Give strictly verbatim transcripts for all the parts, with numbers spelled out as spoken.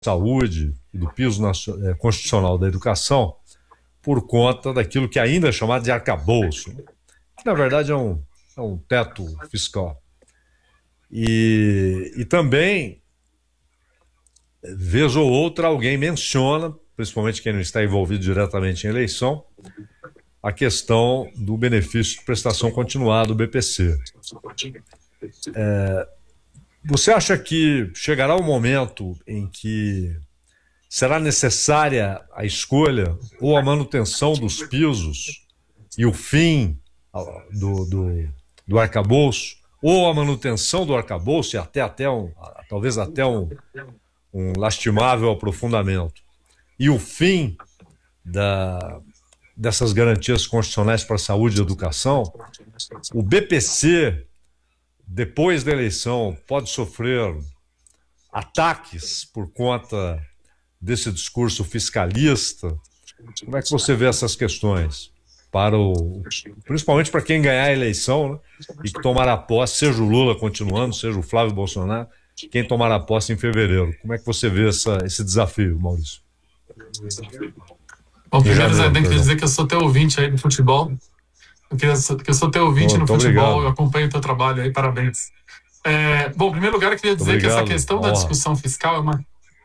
saúde e do piso constitucional da educação por conta daquilo que ainda é chamado de arcabouço, que na verdade é um, é um teto fiscal. E, e também, vez ou outra, alguém menciona, principalmente quem não está envolvido diretamente em eleição, a questão do benefício de prestação continuada do B P C. É, você acha que chegará um momento em que será necessária a escolha ou a manutenção dos pisos e o fim do, do, do arcabouço, ou a manutenção do arcabouço e até, até um, talvez até um, um lastimável aprofundamento, e o fim da, dessas garantias constitucionais para a saúde e educação? O B P C, depois da eleição, pode sofrer ataques por conta desse discurso fiscalista? Como é que você vê essas questões? Para o, principalmente para quem ganhar a eleição, né, e que tomará posse, seja o Lula continuando, seja o Flávio Bolsonaro, quem tomará posse em fevereiro. Como é que você vê essa, esse desafio, Maurício? Bom, primeiro, Zé, tem que dizer que eu sou teu ouvinte aí no futebol. Eu, queria, que eu sou teu ouvinte oh, no futebol, obrigado. Eu acompanho o teu trabalho aí, parabéns. É, bom, em primeiro lugar, eu queria dizer que essa questão da discussão fiscal é uma,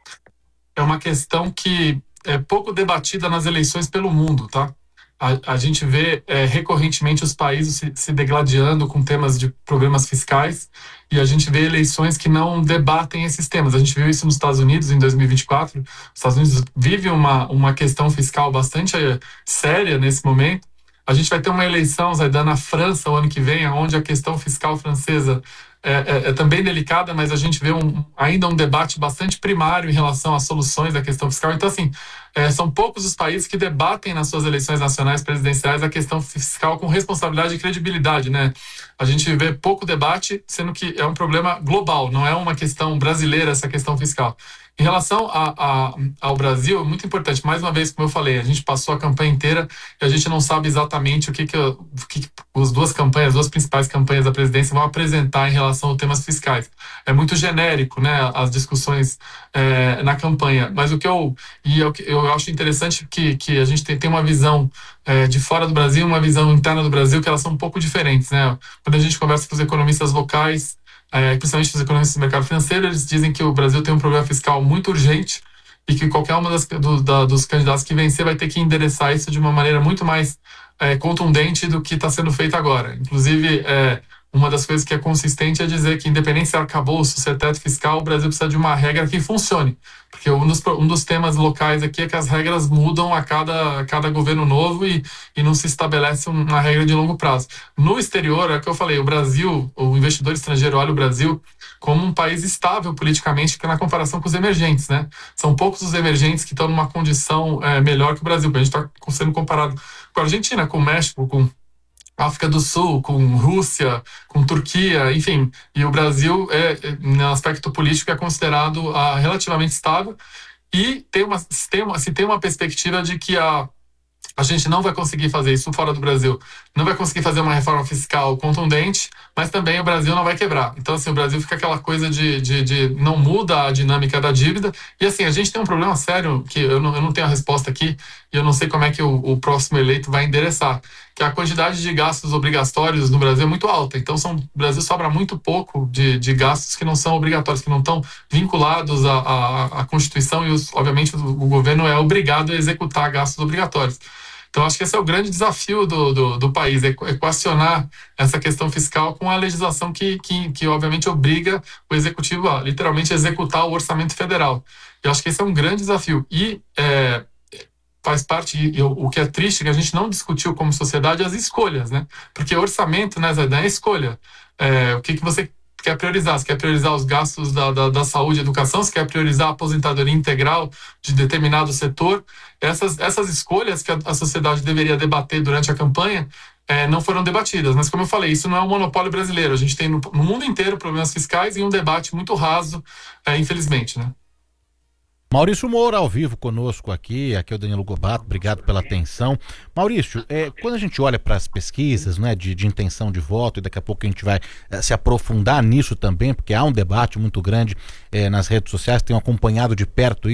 é uma questão que é pouco debatida nas eleições pelo mundo, tá? A, a gente vê é, recorrentemente os países se, se degladiando com temas de problemas fiscais, e a gente vê eleições que não debatem esses temas. A gente viu isso nos Estados Unidos em dois mil e vinte e quatro. Os Estados Unidos vive uma, uma questão fiscal bastante séria nesse momento. A gente vai ter uma eleição, Zaidan, na França o ano que vem, onde a questão fiscal francesa é, é, é também delicada, mas a gente vê um, ainda um debate bastante primário em relação às soluções da questão fiscal. Então, assim, é, são poucos os países que debatem nas suas eleições nacionais presidenciais a questão fiscal com responsabilidade e credibilidade, né? A gente vê pouco debate, sendo que é um problema global, não é uma questão brasileira essa questão fiscal. Em relação a, a, ao Brasil, é muito importante, mais uma vez, como eu falei, a gente passou a campanha inteira e a gente não sabe exatamente o que, que, o que as duas campanhas, as duas principais campanhas da presidência vão apresentar em relação a temas fiscais. É muito genérico, né, as discussões é, na campanha, mas o que eu, e eu, eu acho interessante que, que a gente tem, tem uma visão é, de fora do Brasil, uma visão interna do Brasil, que elas são um pouco diferentes, né? Quando a gente conversa com os economistas locais, É, principalmente os economistas do mercado financeiro, eles dizem que o Brasil tem um problema fiscal muito urgente e que qualquer uma das, do, da, dos candidatos que vencer vai ter que endereçar isso de uma maneira muito mais é, contundente do que está sendo feito agora. Inclusive, é, uma das coisas que é consistente é dizer que, independente se é arcabouço, se é teto fiscal, o Brasil precisa de uma regra que funcione. Porque um dos, um dos temas locais aqui é que as regras mudam a cada, a cada governo novo e, e não se estabelece uma regra de longo prazo. No exterior, é o que eu falei, o Brasil, o investidor estrangeiro olha o Brasil como um país estável politicamente na comparação com os emergentes, né? São poucos os emergentes que estão numa condição é, melhor que o Brasil. A gente está sendo comparado com a Argentina, com o México, com África do Sul, com Rússia, com Turquia, enfim. E o Brasil, é, no aspecto político, é considerado uh, relativamente estável e tem uma, se, tem uma, se tem uma perspectiva de que a, a gente não vai conseguir fazer isso fora do Brasil, não vai conseguir fazer uma reforma fiscal contundente, mas também o Brasil não vai quebrar. Então, assim, o Brasil fica aquela coisa de, de, de não muda a dinâmica da dívida. E, assim, a gente tem um problema sério, que eu não, eu não tenho a resposta aqui, e eu não sei como é que o, o próximo eleito vai endereçar, que a quantidade de gastos obrigatórios no Brasil é muito alta. Então, são, o Brasil sobra muito pouco de, de gastos que não são obrigatórios, que não estão vinculados à, à, à Constituição, e, os, obviamente, o, o governo é obrigado a executar gastos obrigatórios. Então, acho que esse é o grande desafio do, do, do país, é equacionar essa questão fiscal com a legislação que, que, que, obviamente, obriga o executivo a, literalmente, executar o orçamento federal. Eu acho que esse é um grande desafio. E é, faz parte, e eu, o que é triste, é que a gente não discutiu como sociedade as escolhas, né? Porque orçamento, né, Zaidan, é escolha. É, o que, que você quer priorizar? Você quer priorizar os gastos da, da, da saúde e educação? Você quer priorizar a aposentadoria integral de determinado setor? Essas, essas escolhas que a, a sociedade deveria debater durante a campanha é, não foram debatidas. Mas, como eu falei, isso não é um monopólio brasileiro. A gente tem no, no mundo inteiro problemas fiscais e um debate muito raso, é, infelizmente, né? Maurício Moura ao vivo conosco aqui, aqui é o Danilo Gobato, obrigado pela atenção. Maurício, é, quando a gente olha para as pesquisas, né, de, de intenção de voto, e daqui a pouco a gente vai é, se aprofundar nisso também, porque há um debate muito grande é, nas redes sociais, tenho acompanhado de perto isso.